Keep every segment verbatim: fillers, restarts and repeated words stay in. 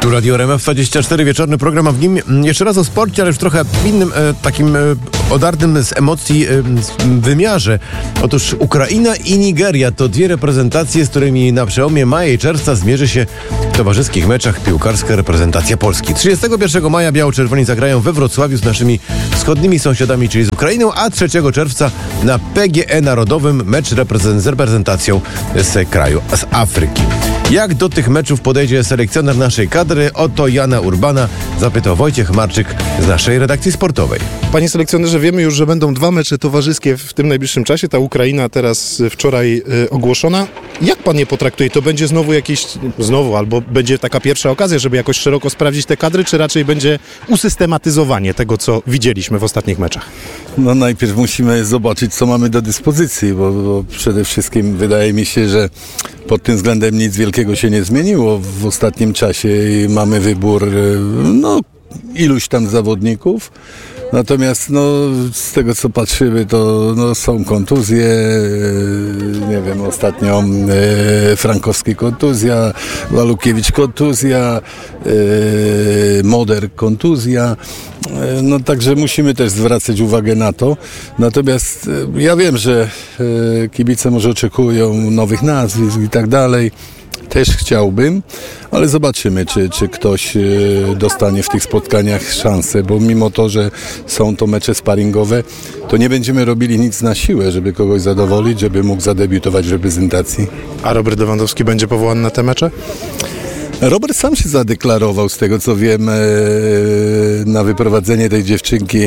Tu Radio R M F dwadzieścia cztery, wieczorny program, a w nim jeszcze raz o sporcie, ale już trochę w innym, e, takim e, odartym z emocji e, wymiarze. Otóż Ukraina i Nigeria to dwie reprezentacje, z którymi na przełomie maja i czerwca zmierzy się w towarzyskich meczach piłkarska reprezentacja Polski. trzydziestego pierwszego maja biało-czerwoni zagrają we Wrocławiu z naszymi wschodnimi sąsiadami, czyli z Ukrainą, a trzeciego czerwca na P G E Narodowym mecz reprezent- z reprezentacją z kraju, z Afryki. Jak do tych meczów podejdzie selekcjoner naszej kadry? Oto Jana Urbana zapytał Wojciech Marczyk z naszej redakcji sportowej. Panie selekcjonerze, wiemy już, że będą dwa mecze towarzyskie w tym najbliższym czasie. Ta Ukraina teraz wczoraj y, ogłoszona. Jak pan je potraktuje? To będzie znowu jakieś, znowu, albo będzie taka pierwsza okazja, żeby jakoś szeroko sprawdzić te kadry, czy raczej będzie usystematyzowanie tego, co widzieliśmy w ostatnich meczach? No najpierw musimy zobaczyć, co mamy do dyspozycji, bo, bo przede wszystkim wydaje mi się, że pod tym względem nic wielkiego się nie zmieniło w ostatnim czasie i mamy wybór, no, iluś tam zawodników. Natomiast no, z tego, co patrzymy, to no, są kontuzje, nie wiem, ostatnio e, Frankowski kontuzja, Walukiewicz kontuzja, e, Moder kontuzja. E, no także musimy też zwracać uwagę na to. Natomiast e, ja wiem, że e, kibice może oczekują nowych nazwisk i tak dalej. Też chciałbym, ale zobaczymy, czy, czy ktoś dostanie w tych spotkaniach szansę, bo mimo to, że są to mecze sparingowe, to nie będziemy robili nic na siłę, żeby kogoś zadowolić, żeby mógł zadebiutować w reprezentacji. A Robert Lewandowski będzie powołany na te mecze? Robert sam się zadeklarował, z tego co wiem, na wyprowadzenie tej dziewczynki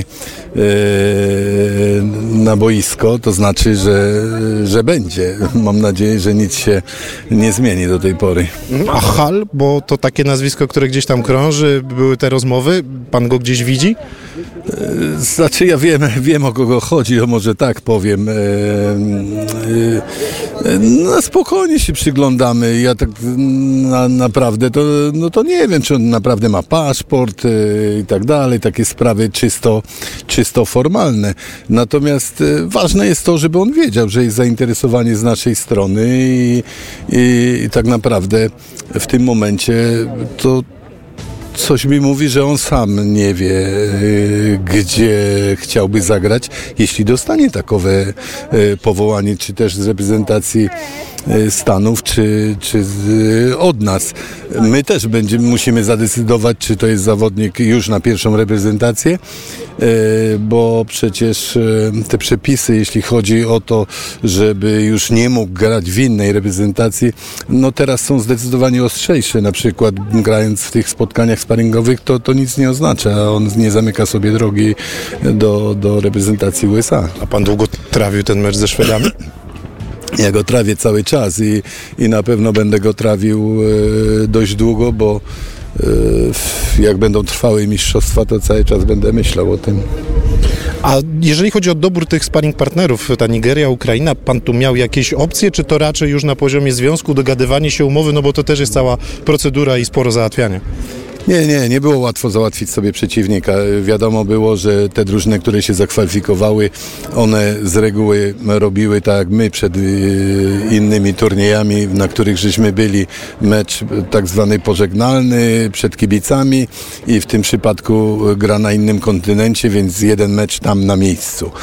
na boisko, to znaczy, że, że będzie. Mam nadzieję, że nic się nie zmieni do tej pory. A Hal, bo to takie nazwisko, które gdzieś tam krąży, były te rozmowy, pan go gdzieś widzi? Znaczy ja wiem, wiem o kogo chodzi, o może tak powiem. No spokojnie się przyglądamy. Ja tak na, naprawdę to, no to nie wiem, czy on naprawdę ma paszport i tak dalej, takie sprawy czysto, czysto formalne. Natomiast ważne jest to, żeby on wiedział, że jest zainteresowanie z naszej strony i, i, i tak naprawdę w tym momencie to coś mi mówi, że on sam nie wie, gdzie chciałby zagrać, jeśli dostanie takowe powołanie, czy też z reprezentacji Stanów, czy, czy z, od nas. My też będziemy, musimy zadecydować, czy to jest zawodnik już na pierwszą reprezentację, bo przecież te przepisy, jeśli chodzi o to, żeby już nie mógł grać w innej reprezentacji, no teraz są zdecydowanie ostrzejsze. Na przykład grając w tych spotkaniach sparingowych, to, to nic nie oznacza. On nie zamyka sobie drogi do, do reprezentacji U S A. A pan długo trawił ten mecz ze Szwedami? Ja go trawię cały czas i, i na pewno będę go trawił e, dość długo, bo e, jak będą trwały mistrzostwa, to cały czas będę myślał o tym. A jeżeli chodzi o dobór tych sparring partnerów, ta Nigeria, Ukraina, pan tu miał jakieś opcje, czy to raczej już na poziomie związku, dogadywanie się umowy, no bo to też jest cała procedura i sporo załatwiania? Nie, nie, nie było łatwo załatwić sobie przeciwnika. Wiadomo było, że te drużyny, które się zakwalifikowały, one z reguły robiły tak jak my przed innymi turniejami, na których żeśmy byli, mecz tak zwany pożegnalny przed kibicami i w tym przypadku gra na innym kontynencie, więc jeden mecz tam na miejscu.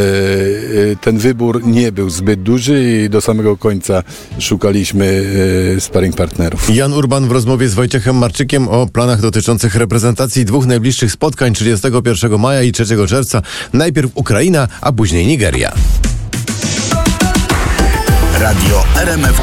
Ten wybór nie był zbyt duży i do samego końca szukaliśmy sparring partnerów. Jan Urban w rozmowie z Wojciechem Marczykiem o planach dotyczących reprezentacji dwóch najbliższych spotkań trzydziestego pierwszego maja i trzeciego czerwca. Najpierw Ukraina, a później Nigeria. Radio R M F